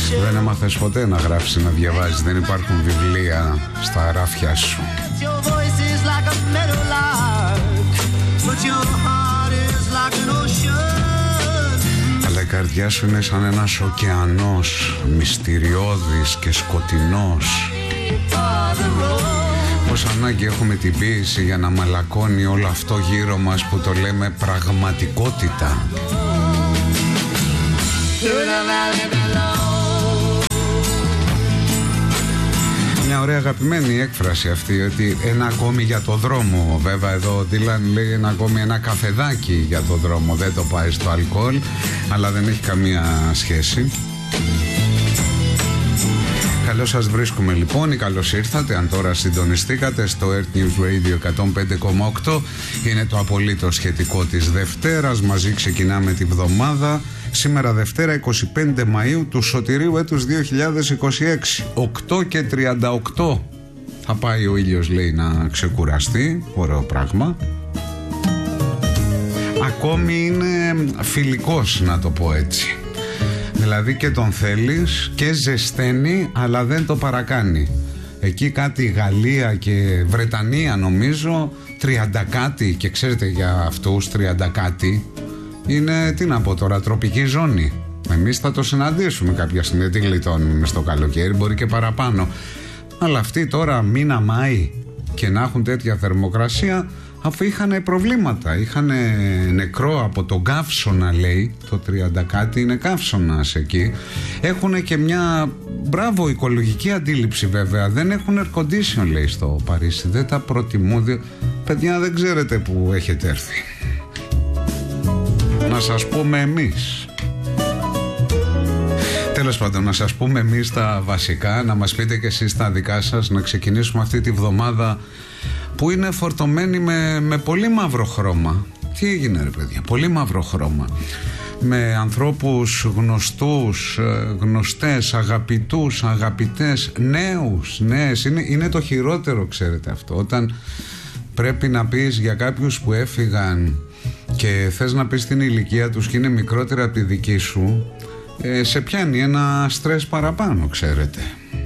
Δεν έμαθες ποτέ να γράφεις ή να διαβάζεις? Δεν υπάρχουν βιβλία στα ράφια σου. Αλλά η καρδιά σου είναι σαν ένας ωκεανός, μυστηριώδης και σκοτεινός. Πώς ανάγκη έχουμε την ποίηση για να μαλακώνει όλο αυτό γύρω μας που το λέμε πραγματικότητα. Μια ωραία αγαπημένη έκφραση αυτή, ότι ένα ακόμη για το δρόμο. Βέβαια εδώ ο Ντίλαν λέει ένα ακόμη, ένα καφεδάκι για το δρόμο. Δεν το πάει στο αλκοόλ, αλλά δεν έχει καμία σχέση. Καλώς σας βρίσκουμε λοιπόν, ή καλώς ήρθατε αν τώρα συντονιστήκατε στο Earth News Radio 105,8. Είναι το απολύτως σχετικό της Δευτέρας. Μαζί ξεκινάμε τη βδομάδα. Σήμερα Δευτέρα 25 Μαΐου του σωτηρίου έτους 2026, 8:38. Θα πάει ο ήλιος, λέει, να ξεκουραστεί. Ωραίο πράγμα. Ακόμη είναι φιλικός, να το πω έτσι. Δηλαδή και τον θέλεις και ζεσταίνει, αλλά δεν το παρακάνει. Εκεί κάτι Γαλλία και Βρετανία νομίζω 30 κάτι, και ξέρετε για αυτούς 30 κάτι είναι, τι να πω τώρα, τροπική ζώνη. Εμείς θα το συναντήσουμε κάποια στιγμή, τι γλιτώνουμε στο καλοκαίρι, μπορεί και παραπάνω. Αλλά αυτοί τώρα μήνα Μάη και να έχουν τέτοια θερμοκρασία, αφού είχαν προβλήματα, είχαν νεκρό από τον καύσωνα, λέει, το 30 κάτι είναι καύσωνας εκεί. Έχουν και μια, μπράβο, οικολογική αντίληψη βέβαια. Δεν έχουν air condition, λέει, στο Παρίσι, δεν τα προτιμούν. Παιδιά, δεν ξέρετε που έχετε έρθει. Να σας πούμε εμείς. Τέλος πάντων, να σας πούμε εμείς τα βασικά, να μας πείτε και εσείς τα δικά σας, να ξεκινήσουμε αυτή τη βδομάδα που είναι φορτωμένη με πολύ μαύρο χρώμα. Τι έγινε ρε παιδιά, πολύ μαύρο χρώμα. Με ανθρώπους γνωστούς, γνωστές, αγαπητούς, αγαπητές, νέους, νέες. Είναι το χειρότερο, ξέρετε αυτό. Όταν πρέπει να πεις για κάποιους που έφυγαν και θες να πεις την ηλικία τους και είναι μικρότερα από τη δική σου, σε πιάνει ένα στρες παραπάνω, ξέρετε.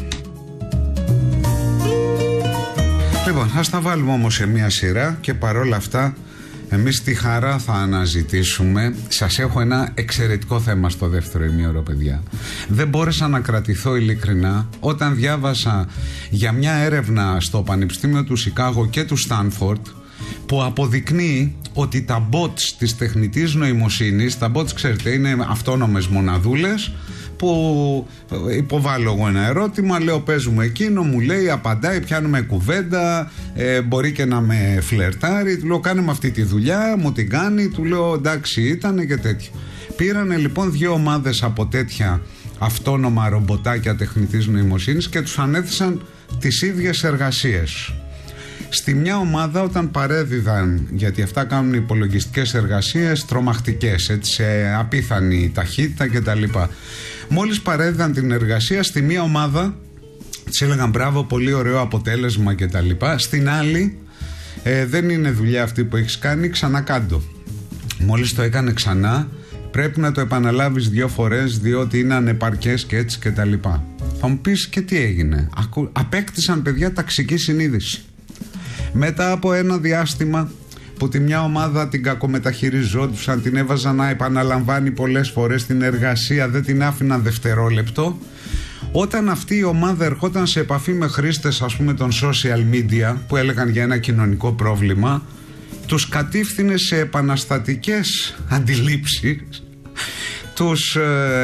Λοιπόν, ας τα βάλουμε όμως σε μια σειρά και παρόλα αυτά εμείς τη χαρά θα αναζητήσουμε. Σας έχω ένα εξαιρετικό θέμα στο δεύτερο ημίωρο, παιδιά. Δεν μπόρεσα να κρατηθώ ειλικρινά όταν διάβασα για μια έρευνα στο Πανεπιστήμιο του Σικάγο και του Στάνφορντ που αποδεικνύει ότι τα bots της τεχνητής νοημοσύνης, τα bots ξέρετε είναι αυτόνομες μοναδούλες που υποβάλλω εγώ ένα ερώτημα, λέω πες μου εκείνο, μου λέει, απαντάει, πιάνουμε κουβέντα, μπορεί και να με φλερτάρει, του λέω κάνε με αυτή τη δουλειά, μου την κάνει, του λέω εντάξει ήτανε και τέτοιο. Πήρανε λοιπόν 2 ομάδες από τέτοια αυτόνομα ρομποτάκια τεχνητής νοημοσύνης και τους ανέθεσαν τις ίδιες εργασίες. Στη μια ομάδα όταν παρέδιδαν, γιατί αυτά κάνουν υπολογιστικές εργασίες τρομακτικές, έτσι, σε απίθανη ταχύτητα κτλ. Μόλις παρέδιδαν την εργασία, στη μια ομάδα της έλεγαν μπράβο, πολύ ωραίο αποτέλεσμα κτλ. Στην άλλη, δεν είναι δουλειά αυτή που έχεις κάνει, ξανακάντο. Μόλις το έκανε ξανά, πρέπει να το επαναλάβεις 2 φορές διότι είναι ανεπαρκές και έτσι κτλ. Θα μου πεις και τι έγινε? Απέκτησαν, παιδιά, ταξική συνείδηση. Μετά από ένα διάστημα που τη μια ομάδα την κακομεταχειριζόντουσαν, την έβαζαν να επαναλαμβάνει πολλές φορές την εργασία, δεν την άφηναν δευτερόλεπτο. Όταν αυτή η ομάδα ερχόταν σε επαφή με χρήστες, ας πούμε, των social media που έλεγαν για ένα κοινωνικό πρόβλημα, τους κατήφθηνε σε επαναστατικές αντιλήψεις, τους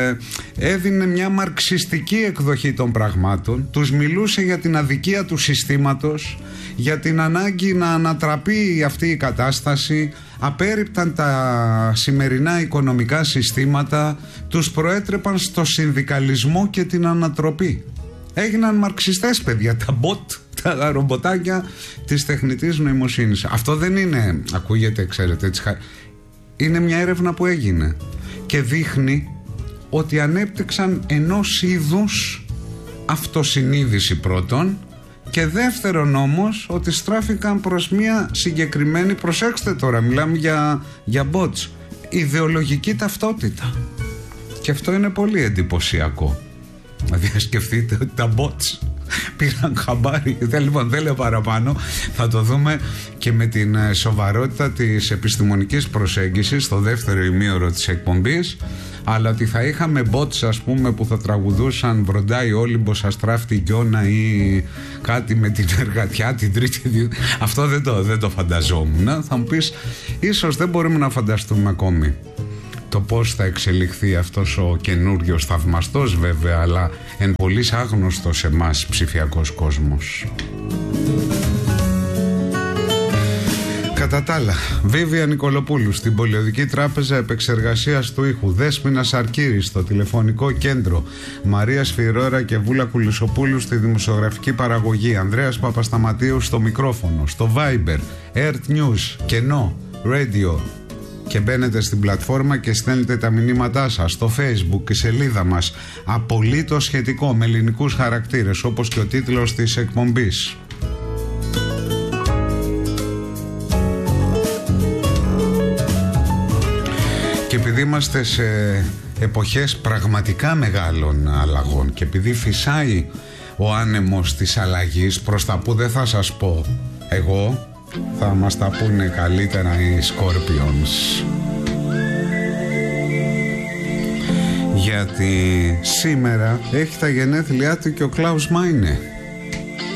έδινε μια μαρξιστική εκδοχή των πραγμάτων, τους μιλούσε για την αδικία του συστήματος, για την ανάγκη να ανατραπεί αυτή η κατάσταση, απέρριπταν τα σημερινά οικονομικά συστήματα, τους προέτρεπαν στο συνδικαλισμό και την ανατροπή. Έγιναν μαρξιστές, παιδιά, τα bot, τα ρομποτάκια της τεχνητής νοημοσύνης. Αυτό δεν είναι, ακούγεται, ξέρετε, έτσι, είναι μια έρευνα που έγινε και δείχνει ότι ανέπτυξαν ενός είδους αυτοσυνείδηση πρώτον, και δεύτερον όμως ότι στράφηκαν προς μια συγκεκριμένη, προσέξτε τώρα, μιλάμε για bots, ιδεολογική ταυτότητα. Και αυτό είναι πολύ εντυπωσιακό. Δηλαδή σκεφτείτε ότι τα bots πήραν χαμπάρι. Λοιπόν, δεν λέω παραπάνω. Θα το δούμε και με την σοβαρότητα της επιστημονικής προσέγγισης στο δεύτερο ημίωρο της εκπομπής. Αλλά ότι θα είχαμε bots, ας πούμε, που θα τραγουδούσαν «Βροντάει Όλυμπος, αστράφτη Γιώνα» ή κάτι με την εργατιά την τρίτη. Αυτό δεν το φανταζόμουν. Θα μου πεις, ίσως δεν μπορούμε να φανταστούμε ακόμη το πώς θα εξελιχθεί αυτός ο καινούριος, θαυμαστός βέβαια, αλλά εν πολλοίς άγνωστος σε εμάς ψηφιακός κόσμος. Κατά τα άλλα, Βίβια Νικολοπούλου στην Πολιοδική Τράπεζα Επεξεργασίας του Ήχου, Δέσποινα Αρκύρη στο τηλεφωνικό κέντρο, Μαρία Σφυρώρα και Βούλα Κουλισοπούλου στη δημοσιογραφική παραγωγή, Ανδρέας Παπασταματίου στο μικρόφωνο, στο Viber, Earth News, Κενό, Radio. Και μπαίνετε στην πλατφόρμα και στέλνετε τα μηνύματά σας στο Facebook και σελίδα μας, απολύτως σχετικό, με ελληνικούς χαρακτήρες, όπως και ο τίτλος της εκπομπής. Και επειδή είμαστε σε εποχές πραγματικά μεγάλων αλλαγών και επειδή φυσάει ο άνεμος της αλλαγής, προς τα που δεν θα σας πω εγώ, θα μας τα πούνε καλύτερα οι Scorpions. Γιατί σήμερα έχει τα γενέθλιά του και ο Κλάους Μάινε.